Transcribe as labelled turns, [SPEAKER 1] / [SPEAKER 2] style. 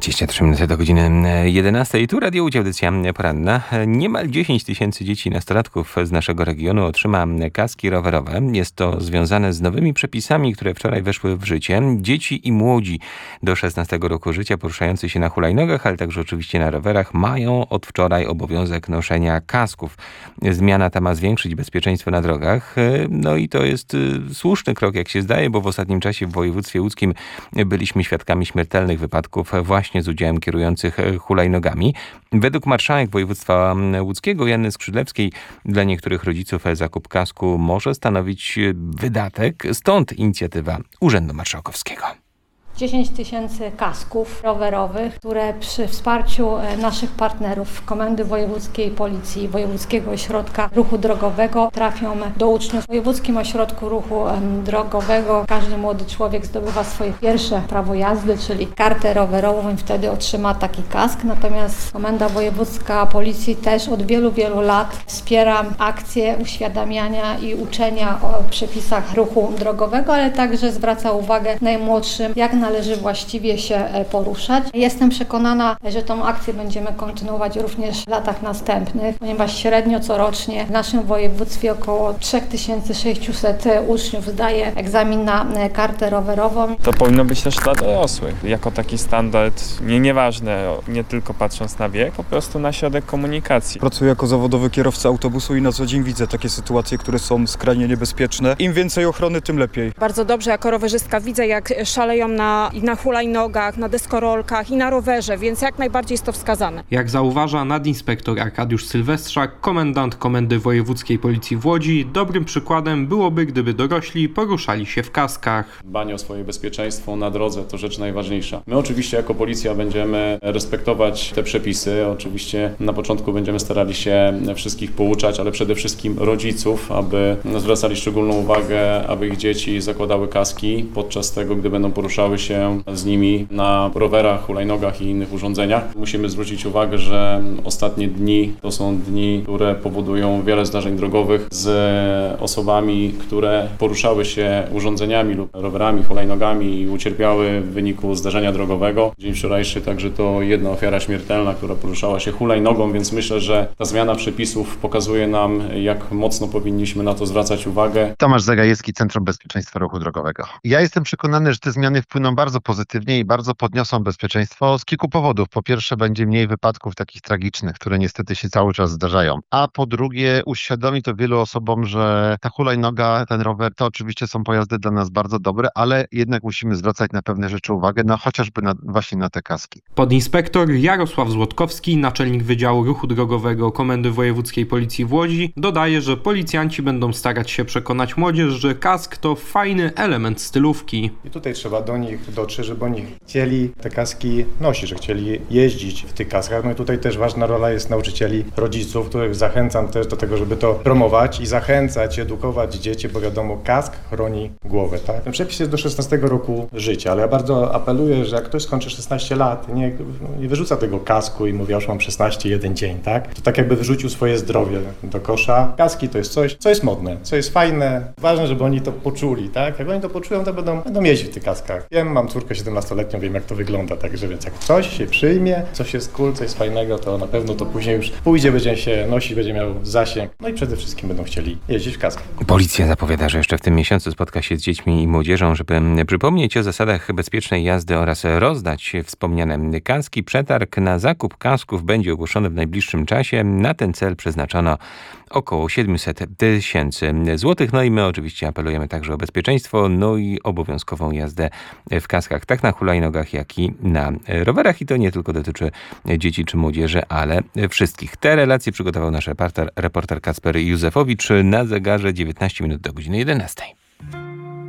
[SPEAKER 1] 23 minuty do godziny 11. Tu Radio Łódź, audycja poranna. Niemal 10 tysięcy dzieci i nastolatków z naszego regionu otrzyma kaski rowerowe. Jest to związane z nowymi przepisami, które wczoraj weszły w życie. Dzieci i młodzi do 16 roku życia poruszający się na hulajnogach, ale także oczywiście na rowerach, mają od wczoraj obowiązek noszenia kasków. Zmiana ta ma zwiększyć bezpieczeństwo na drogach. No i to jest słuszny krok, jak się zdaje, bo w ostatnim czasie w województwie łódzkim byliśmy świadkami śmiertelnych wypadków właśnie z udziałem kierujących hulajnogami. Według marszałek województwa łódzkiego Joanny Skrzydlewskiej dla niektórych rodziców zakup kasku może stanowić wydatek, stąd inicjatywa Urzędu Marszałkowskiego.
[SPEAKER 2] 10 tysięcy kasków rowerowych, które przy wsparciu naszych partnerów Komendy Wojewódzkiej Policji, Wojewódzkiego Ośrodka Ruchu Drogowego trafią do uczniów. W Wojewódzkim Ośrodku Ruchu Drogowego każdy młody człowiek zdobywa swoje pierwsze prawo jazdy, czyli kartę rowerową i wtedy otrzyma taki kask. Natomiast Komenda Wojewódzka Policji też od wielu, wielu lat wspiera akcje uświadamiania i uczenia o przepisach ruchu drogowego, ale także zwraca uwagę najmłodszym, jak należy właściwie się poruszać. Jestem przekonana, że tą akcję będziemy kontynuować również w latach następnych, ponieważ średnio corocznie w naszym województwie około 3600 uczniów zdaje egzamin na kartę rowerową.
[SPEAKER 3] To powinno być też dla dorosłych. Jako taki standard, nieważne, nie tylko patrząc na wiek, po prostu na środek komunikacji.
[SPEAKER 4] Pracuję jako zawodowy kierowca autobusu i na co dzień widzę takie sytuacje, które są skrajnie niebezpieczne. Im więcej ochrony, tym lepiej.
[SPEAKER 5] Bardzo dobrze jako rowerzystka widzę, jak szaleją na hulajnogach, na deskorolkach i na rowerze, więc jak najbardziej jest to wskazane.
[SPEAKER 6] Jak zauważa nadinspektor Arkadiusz Sylwestrzak, komendant Komendy Wojewódzkiej Policji w Łodzi, dobrym przykładem byłoby, gdyby dorośli poruszali się w kaskach.
[SPEAKER 7] Dbanie o swoje bezpieczeństwo na drodze to rzecz najważniejsza. My oczywiście jako policja będziemy respektować te przepisy. Oczywiście na początku będziemy starali się wszystkich pouczać, ale przede wszystkim rodziców, aby zwracali szczególną uwagę, aby ich dzieci zakładały kaski podczas tego, gdy będą poruszały się z nimi na rowerach, hulajnogach i innych urządzeniach. Musimy zwrócić uwagę, że ostatnie dni to są dni, które powodują wiele zdarzeń drogowych z osobami, które poruszały się urządzeniami lub rowerami, hulajnogami i ucierpiały w wyniku zdarzenia drogowego. Dzień wczorajszy także to jedna ofiara śmiertelna, która poruszała się hulajnogą, więc myślę, że ta zmiana przepisów pokazuje nam, jak mocno powinniśmy na to zwracać uwagę.
[SPEAKER 8] Tomasz Zagajewski, Centrum Bezpieczeństwa Ruchu Drogowego. Ja jestem przekonany, że te zmiany wpłyną bardzo pozytywnie i bardzo podniosą bezpieczeństwo z kilku powodów. Po pierwsze, będzie mniej wypadków takich tragicznych, które niestety się cały czas zdarzają. A po drugie, uświadomi to wielu osobom, że ta hulajnoga, ten rower, to oczywiście są pojazdy dla nas bardzo dobre, ale jednak musimy zwracać na pewne rzeczy uwagę, no chociażby właśnie na te kaski.
[SPEAKER 6] Podinspektor Jarosław Złotowski, naczelnik Wydziału Ruchu Drogowego Komendy Wojewódzkiej Policji w Łodzi, dodaje, że policjanci będą starać się przekonać młodzież, że kask to fajny element stylówki.
[SPEAKER 9] I tutaj trzeba do nich dotrzeć, żeby oni chcieli te kaski nosić, że chcieli jeździć w tych kaskach. No i tutaj też ważna rola jest nauczycieli, rodziców, których zachęcam też do tego, żeby to promować i zachęcać, edukować dzieci, bo wiadomo, kask chroni głowę, tak? Ten przepis jest do 16 roku życia, ale ja bardzo apeluję, że jak ktoś skończy 16 lat, nie wyrzuca tego kasku i mówi, już mam 16, jeden dzień, tak? To tak jakby wyrzucił swoje zdrowie do kosza. Kaski to jest coś, co jest modne, co jest fajne. Ważne, żeby oni to poczuli, tak? Jak oni to poczują, to będą jeździć w tych kaskach. Mam córkę 17-letnią, wiem jak to wygląda, także więc jak coś się przyjmie, coś jest cool, coś fajnego, to na pewno to później już pójdzie, będzie się nosić, będzie miał zasięg, no i przede wszystkim będą chcieli jeździć w kaskach.
[SPEAKER 1] Policja zapowiada, że jeszcze w tym miesiącu spotka się z dziećmi i młodzieżą, żeby przypomnieć o zasadach bezpiecznej jazdy oraz rozdać wspomniane kaski. Przetarg na zakup kasków będzie ogłoszony w najbliższym czasie. Na ten cel przeznaczono około 700 tysięcy złotych. No i my oczywiście apelujemy także o bezpieczeństwo, no i obowiązkową jazdę w kaskach, tak na hulajnogach, jak i na rowerach. I to nie tylko dotyczy dzieci czy młodzieży, ale wszystkich. Te relacje przygotował nasz reporter Kacper Józefowicz. Na zegarze 19 minut do godziny 11.